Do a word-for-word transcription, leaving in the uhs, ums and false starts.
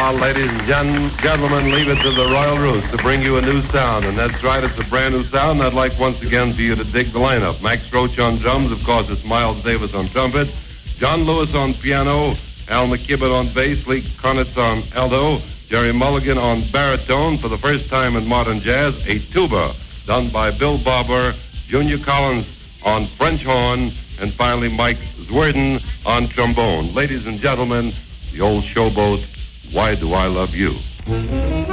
Now, ladies and gen- gentlemen, leave it to the Royal Roost to bring you a new sound. And that's right, it's a brand new sound. I'd like once again for you to dig the lineup. Max Roach on drums, of course, it's Miles Davis on trumpet, John Lewis on piano, Al McKibben on bass, Lee Konitz on alto, Jerry Mulligan on baritone. For the first time in modern jazz, a tuba done by Bill Barber, Junior Collins on French horn, and finally Mike Zwirden on trombone. Ladies and gentlemen, the old showboat, Why Do I Love You?